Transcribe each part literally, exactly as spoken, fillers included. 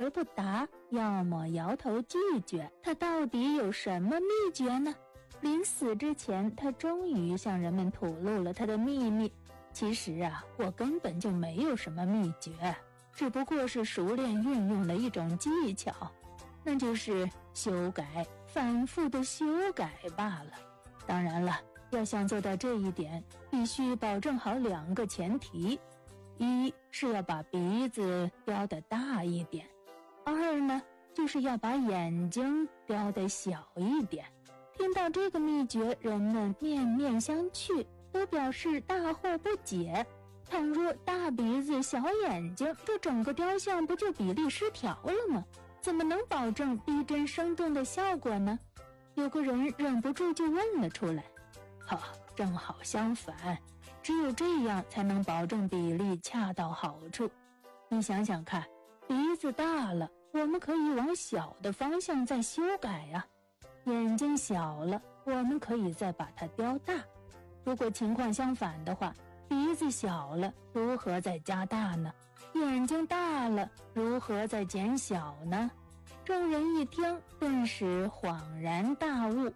而不答，要么摇头拒绝。他到底有什么秘诀呢？临死之前，他终于向人们吐露了他的秘密。其实啊，我根本就没有什么秘诀，只不过是熟练运用了一种技巧，那就是修改，反复的修改罢了。当然了，要想做到这一点，必须保证好两个前提：一是要把鼻子雕得大一点，二呢，就是要把眼睛雕得小一点。听到这个秘诀，人们面面相觑，都表示大惑不解。倘若大鼻子小眼睛，这整个雕像不就比例失调了吗？怎么能保证逼真生动的效果呢？有个人忍不住就问了出来。哈，正好相反，只有这样才能保证比例恰到好处。你想想看，鼻子大了，我们可以往小的方向再修改呀、啊。眼睛小了，我们可以再把它雕大。如果情况相反的话，鼻子小了，如何再加大呢？眼睛大了，如何再减小呢？众人一听，顿时恍然大悟。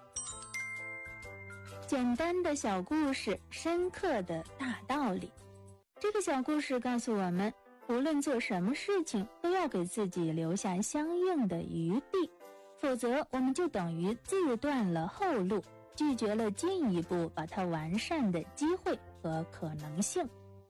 简单的小故事，深刻的大道理。这个小故事告诉我们，无论做什么事情，都要给自己留下相应的余地，否则我们就等于自断了后路，拒绝了进一步把它完善的机会和可能性。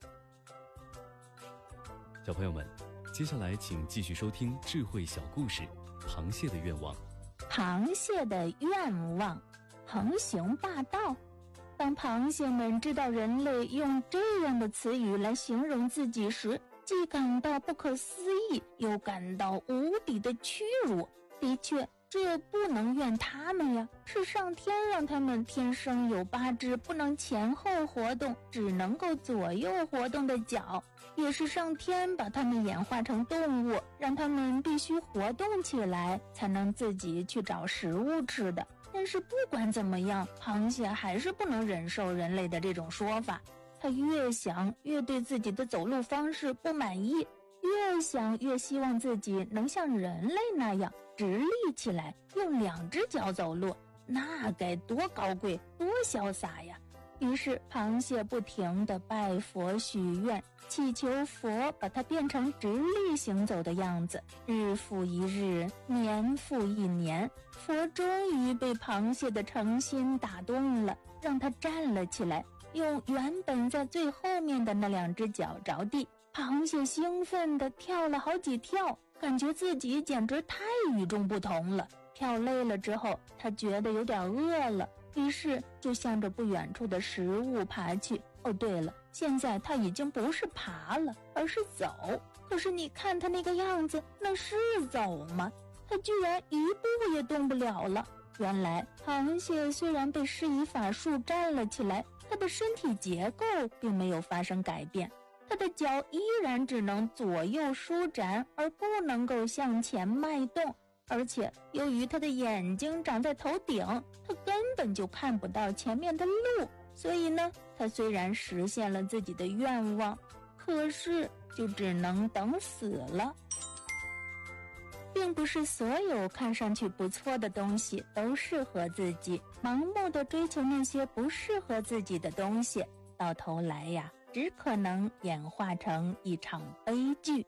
小朋友们，接下来请继续收听智慧小故事《螃蟹的愿望》。 螃蟹的愿望，横行霸道。当螃蟹们知道人类用这样的词语来形容自己时，既感到不可思议，又感到无比的屈辱。的确，这不能怨他们呀，是上天让他们天生有八只不能前后活动，只能够左右活动的脚，也是上天把他们演化成动物，让他们必须活动起来，才能自己去找食物吃的。但是不管怎么样，螃蟹还是不能忍受人类的这种说法，他越想越对自己的走路方式不满意，越想越希望自己能像人类那样直立起来，用两只脚走路，那该多高贵多潇洒呀。于是螃蟹不停地拜佛许愿，祈求佛把它变成直立行走的样子。日复一日，年复一年，佛终于被螃蟹的诚心打动了，让它站了起来，用原本在最后面的那两只脚着地。螃蟹兴奋地跳了好几跳，感觉自己简直太与众不同了。跳累了之后，他觉得有点饿了，于是就向着不远处的食物爬去。哦，对了，现在他已经不是爬了，而是走。可是你看他那个样子，那是走吗？他居然一步也动不了了。原来螃蟹虽然被施以法术站了起来，它的身体结构并没有发生改变，它的脚依然只能左右舒展，而不能够向前迈动。而且由于他的眼睛长在头顶，他根本就看不到前面的路，所以呢，他虽然实现了自己的愿望，可是就只能等死了。并不是所有看上去不错的东西都适合自己，盲目的追求那些不适合自己的东西，到头来呀，只可能演化成一场悲剧。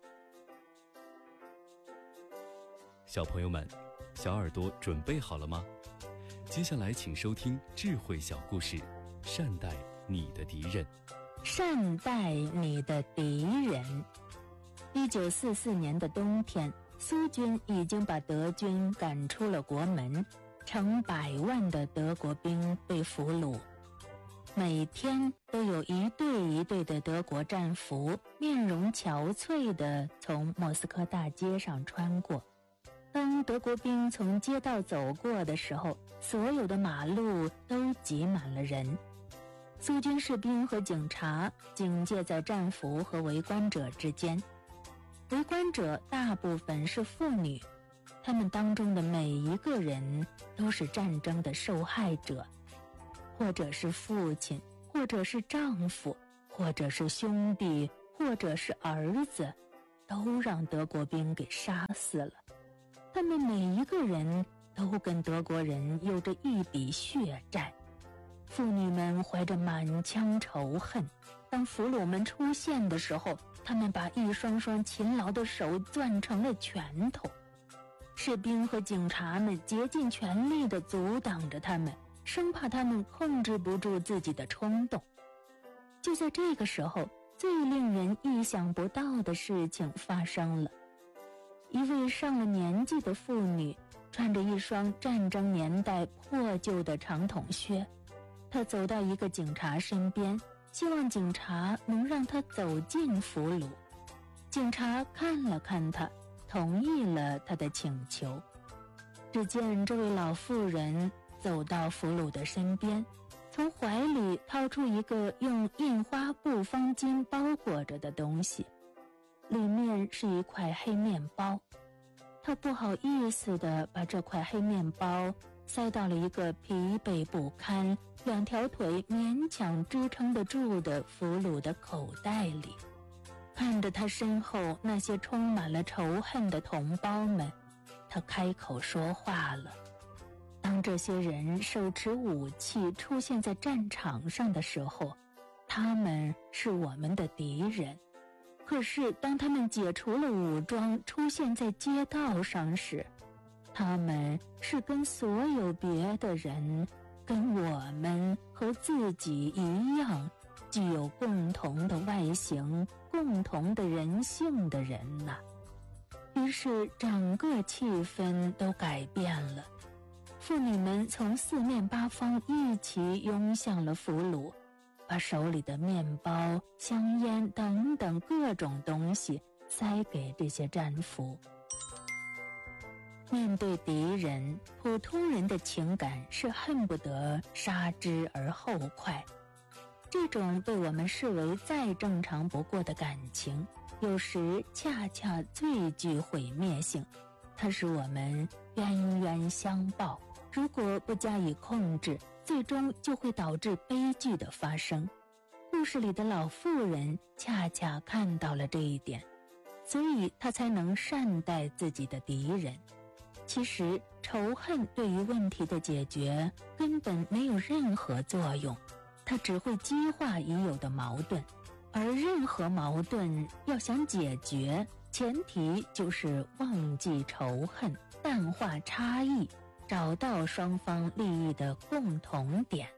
小朋友们，小耳朵准备好了吗？接下来请收听智慧小故事，善待你的敌人。 善待你的敌人。一九四四年的冬天，苏军已经把德军赶出了国门，成百万的德国兵被俘虏。每天都有一队一队的德国战俘，面容憔悴地从莫斯科大街上穿过。当德国兵从街道走过的时候，所有的马路都挤满了人。苏军士兵和警察警戒在战俘和围观者之间。围观者大部分是妇女，他们当中的每一个人都是战争的受害者，或者是父亲，或者是丈夫，或者是兄弟，或者是儿子。 都让德国兵给杀死了。他们每一个人都跟德国人有着一笔血债。妇女们怀着满腔仇恨，当俘虏们出现的时候，他们把一双双勤劳的手攥成了拳头。士兵和警察们竭尽全力地阻挡着他们，生怕他们控制不住自己的冲动。就在这个时候，最令人意想不到的事情发生了。一位上了年纪的妇女，穿着一双战争年代破旧的长筒靴，她走到一个警察身边，希望警察能让她走进俘虏。警察看了看她，同意了她的请求。只见这位老妇人走到俘虏的身边，从怀里掏出一个用印花布方巾包裹着的东西，里面是一块黑面包。他不好意思地把这块黑面包塞到了一个疲惫不堪、两条腿勉强支撑得住的俘虏的口袋里。看着他身后那些充满了仇恨的同胞们，他开口说话了。当这些人手持武器出现在战场上的时候，他们是我们的敌人。可是当他们解除了武装，出现在街道上时，他们是跟所有别的人，跟我们和自己一样，具有共同的外形、共同的人性的人呐。于是整个气氛都改变了。妇女们从四面八方一起涌向了俘虏，把手里的面包、香烟等等各种东西塞给这些战俘。面对敌人，普通人的情感是恨不得杀之而后快。这种被我们视为再正常不过的感情，有时恰恰最具毁灭性，它使我们冤冤相报。如果不加以控制，最终就会导致悲剧的发生。故事里的老妇人恰恰看到了这一点，所以她才能善待自己的敌人。其实，仇恨对于问题的解决根本没有任何作用，它只会激化已有的矛盾。而任何矛盾要想解决，前提就是忘记仇恨，淡化差异，找到双方利益的共同点。